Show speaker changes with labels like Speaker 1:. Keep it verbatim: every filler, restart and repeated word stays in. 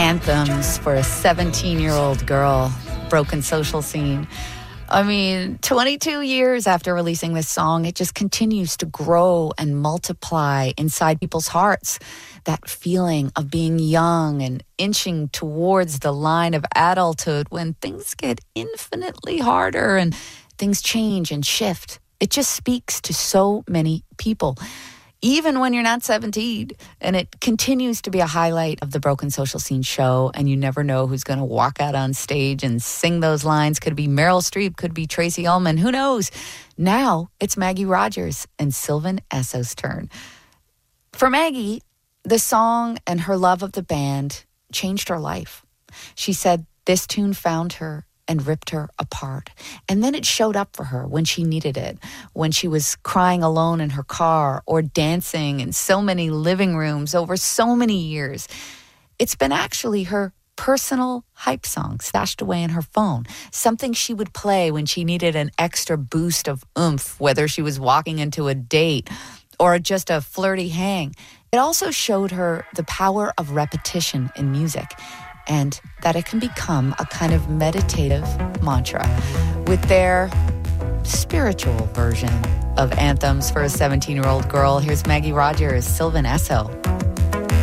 Speaker 1: Anthems for a seventeen-year-old girl, Broken Social Scene. I mean, twenty-two years after releasing this song, it just continues to grow and multiply inside people's hearts. That feeling of being young and inching towards the line of adulthood when things get infinitely harder and things change and shift. It just speaks to so many people, even when you're not seventeen. And it continues to be a highlight of the Broken Social Scene show. And you never know who's going to walk out on stage and sing those lines. Could be Meryl Streep, could be Tracy Ullman. Who knows? Now it's Maggie Rogers and Sylvan Esso's turn. For Maggie, the song and her love of the band changed her life. She said this tune found her and ripped her apart. And then it showed up for her when she needed it, when she was crying alone in her car or dancing in so many living rooms over so many years. It's been actually her personal hype song stashed away in her phone, something she would play when she needed an extra boost of oomph, whether she was walking into a date or just a flirty hang. It also showed her the power of repetition in music, and that it can become a kind of meditative mantra. With their spiritual version of Anthems for a seventeen-year-old girl, here's Maggie Rogers, Sylvan Esso.